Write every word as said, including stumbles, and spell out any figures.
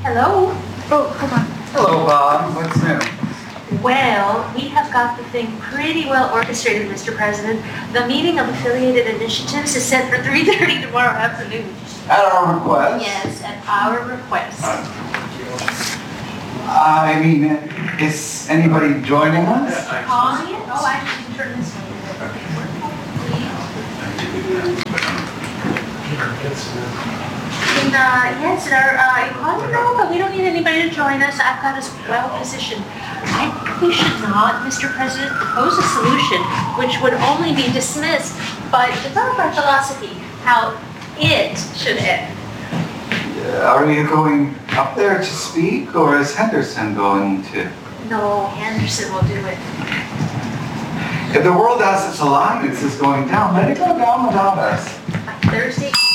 Hello? Oh, hold on. Hello, Bob. What's new? Well, we have got the thing pretty well orchestrated, Mister President. The meeting of affiliated initiatives is set for three thirty tomorrow afternoon. At our request? Yes, at our request. I mean, is anybody joining us? Audience? Oh, I can turn this one. In, uh, yes, in our, uh, economy, no, but we don't need anybody to join us. I've got us well positioned. I think we should not, Mister President, propose a solution which would only be dismissed, but develop our philosophy, how it should end. Are you going up there to speak, or is Henderson going to? No, Henderson will do it. If the world as its alliance is going down, let it go down without us. By Thursday.